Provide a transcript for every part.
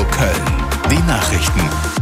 Köln. Die Nachrichten.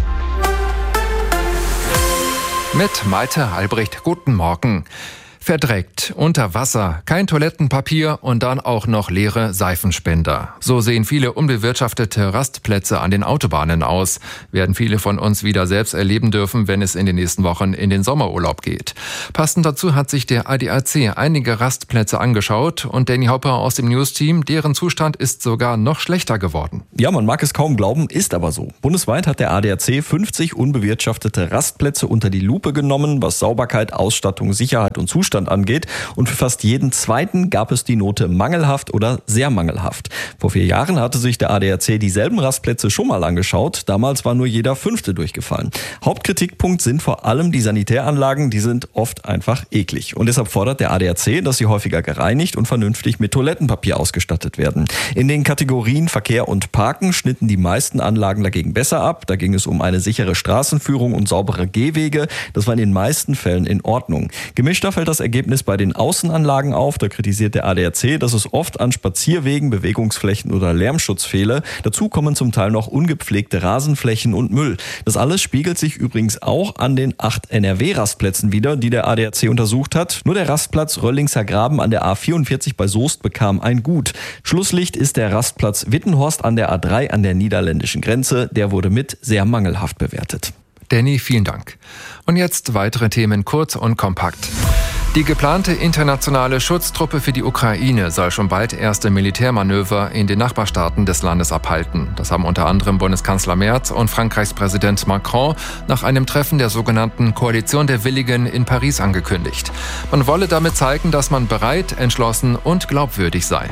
Mit Malte Albrecht, guten Morgen. Verdreckt, unter Wasser, kein Toilettenpapier und dann auch noch leere Seifenspender. So sehen viele unbewirtschaftete Rastplätze an den Autobahnen aus. Werden viele von uns wieder selbst erleben dürfen, wenn es in den nächsten Wochen in den Sommerurlaub geht. Passend dazu hat sich der ADAC einige Rastplätze angeschaut und Danny Hopper aus dem News-Team, deren Zustand ist sogar noch schlechter geworden. Ja, man mag es kaum glauben, ist aber so. Bundesweit hat der ADAC 50 unbewirtschaftete Rastplätze unter die Lupe genommen, was Sauberkeit, Ausstattung, Sicherheit und Zustand angeht. Und für fast jeden zweiten gab es die Note mangelhaft oder sehr mangelhaft. Vor 4 Jahren hatte sich der ADAC dieselben Rastplätze schon mal angeschaut. Damals war nur jeder 5. durchgefallen. Hauptkritikpunkt sind vor allem die Sanitäranlagen, die sind oft einfach eklig. Und deshalb fordert der ADAC, dass sie häufiger gereinigt und vernünftig mit Toilettenpapier ausgestattet werden. In den Kategorien Verkehr und Parken schnitten die meisten Anlagen dagegen besser ab. Da ging es um eine sichere Straßenführung und saubere Gehwege. Das war in den meisten Fällen in Ordnung. Gemischter fällt das Ergebnis bei den Außenanlagen auf. Da kritisiert der ADAC, dass es oft an Spazierwegen, Bewegungsflächen oder Lärmschutz fehle. Dazu kommen zum Teil noch ungepflegte Rasenflächen und Müll. Das alles spiegelt sich übrigens auch an den 8 NRW-Rastplätzen wider, die der ADAC untersucht hat. Nur der Rastplatz Röllingser Graben an der A44 bei Soest bekam ein Gut. Schlusslicht ist der Rastplatz Wittenhorst an der A3 an der niederländischen Grenze. Der wurde mit sehr mangelhaft bewertet. Danny, vielen Dank. Und jetzt weitere Themen kurz und kompakt. Die geplante internationale Schutztruppe für die Ukraine soll schon bald erste Militärmanöver in den Nachbarstaaten des Landes abhalten. Das haben unter anderem Bundeskanzler Merz und Frankreichs Präsident Macron nach einem Treffen der sogenannten Koalition der Willigen in Paris angekündigt. Man wolle damit zeigen, dass man bereit, entschlossen und glaubwürdig sei.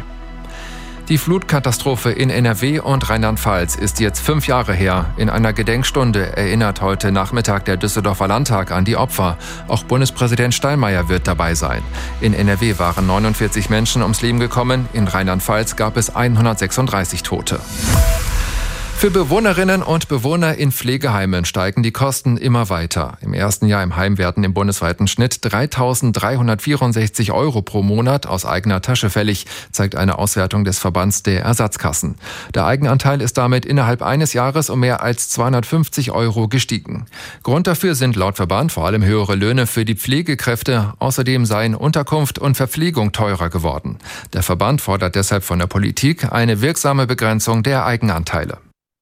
Die Flutkatastrophe in NRW und Rheinland-Pfalz ist jetzt 5 Jahre her. In einer Gedenkstunde erinnert heute Nachmittag der Düsseldorfer Landtag an die Opfer. Auch Bundespräsident Steinmeier wird dabei sein. In NRW waren 49 Menschen ums Leben gekommen, in Rheinland-Pfalz gab es 136 Tote. Für Bewohnerinnen und Bewohner in Pflegeheimen steigen die Kosten immer weiter. Im ersten Jahr im Heim werden im bundesweiten Schnitt 3.364 € pro Monat aus eigener Tasche fällig, zeigt eine Auswertung des Verbands der Ersatzkassen. Der Eigenanteil ist damit innerhalb eines Jahres um mehr als 250 € gestiegen. Grund dafür sind laut Verband vor allem höhere Löhne für die Pflegekräfte. Außerdem seien Unterkunft und Verpflegung teurer geworden. Der Verband fordert deshalb von der Politik eine wirksame Begrenzung der Eigenanteile.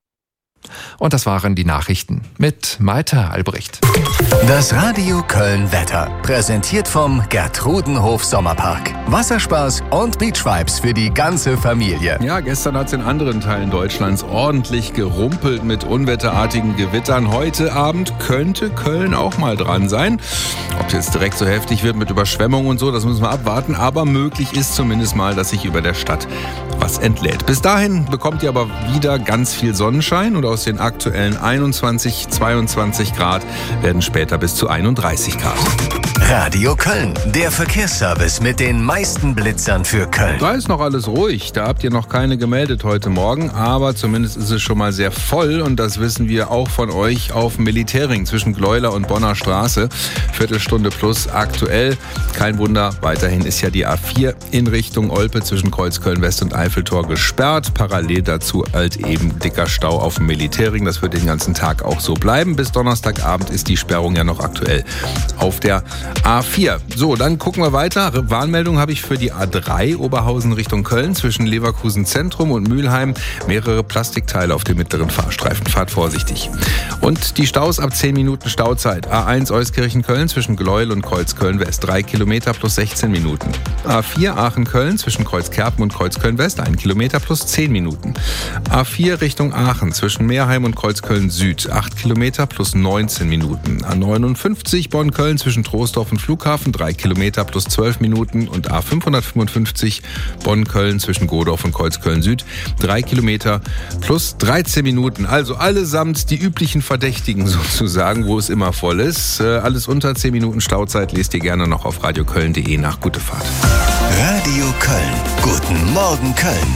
Und das waren die Nachrichten mit Malte Albrecht. Das Radio Köln Wetter, präsentiert vom Gertrudenhof Sommerpark. Wasserspaß und Beachvibes für die ganze Familie. Ja, gestern hat es in anderen Teilen Deutschlands ordentlich gerumpelt mit unwetterartigen Gewittern. Heute Abend könnte Köln auch mal dran sein. Ob es jetzt direkt so heftig wird mit Überschwemmungen und so, das müssen wir abwarten. Aber möglich ist zumindest mal, dass sich über der Stadt was entlädt. Bis dahin bekommt ihr aber wieder ganz viel Sonnenschein und aus den aktuellen 21, 22 Grad werden später bis zu 31 Grad. Radio Köln, der Verkehrsservice mit den meisten Blitzern für Köln. Da ist noch alles ruhig, da habt ihr noch keine gemeldet heute Morgen, aber zumindest ist es schon mal sehr voll und das wissen wir auch von euch auf Militärring zwischen Gleuler und Bonner Straße. Viertelstunde plus aktuell. Kein Wunder, weiterhin ist ja die A4 in Richtung Olpe zwischen Kreuzköln West und Eiffeltor gesperrt. Parallel dazu halt eben dicker Stau auf dem Militärring. Das wird den ganzen Tag auch so bleiben. Bis Donnerstagabend ist die Sperrung ja noch aktuell auf der A4. So, dann gucken wir weiter. Warnmeldung habe ich für die A3 Oberhausen Richtung Köln zwischen Leverkusen Zentrum und Mülheim. Mehrere Plastikteile auf dem mittleren Fahrstreifen. Fahrt vorsichtig. Und die Staus ab 10 Minuten Stauzeit. A1 Euskirchen-Köln zwischen Gleuel und Kreuzköln West. 3 Kilometer plus 16 Minuten. A4 Aachen-Köln zwischen Kreuzkerpen und Kreuzköln West. 1 Kilometer plus 10 Minuten. A4 Richtung Aachen zwischen Meerheim und Kreuzköln Süd. 8 Kilometer plus 19 Minuten. A59 Bonn-Köln zwischen Troisdorf und Flughafen. 3 Kilometer plus 12 Minuten. Und A555 Bonn-Köln zwischen Godorf und Kreuzköln Süd. 3 Kilometer plus 13 Minuten. Also allesamt die üblichen Verdächtigen sozusagen, wo es immer voll ist. Alles unter 10 Minuten Stauzeit lest ihr gerne noch auf radioköln.de nach. Gute Fahrt. Radio Köln. Guten Morgen Köln.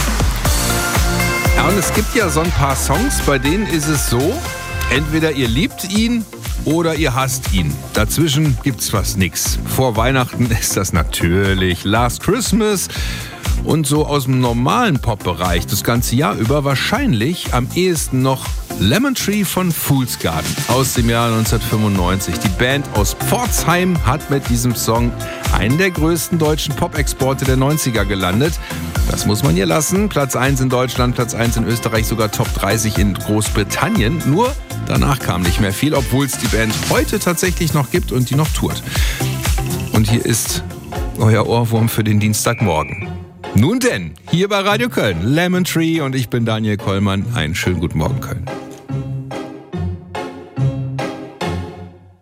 Ja, und es gibt ja so ein paar Songs, bei denen ist es so, entweder ihr liebt ihn oder ihr hasst ihn. Dazwischen gibt's fast nix. Vor Weihnachten ist das natürlich Last Christmas Und so aus dem normalen Pop-Bereich das ganze Jahr über wahrscheinlich am ehesten noch Lemon Tree von Fool's Garden aus dem Jahr 1995. Die Band aus Pforzheim hat mit diesem Song einen der größten deutschen Pop-Exporte der 90er gelandet. Das muss man ihr lassen. Platz 1 in Deutschland, Platz 1 in Österreich, sogar Top 30 in Großbritannien. Nur danach kam nicht mehr viel, obwohl es die Band heute tatsächlich noch gibt und die noch tourt. Und hier ist euer Ohrwurm für den Dienstagmorgen. Nun denn, hier bei Radio Köln, Lemon Tree und ich bin Daniel Kollmann. Einen schönen guten Morgen, Köln.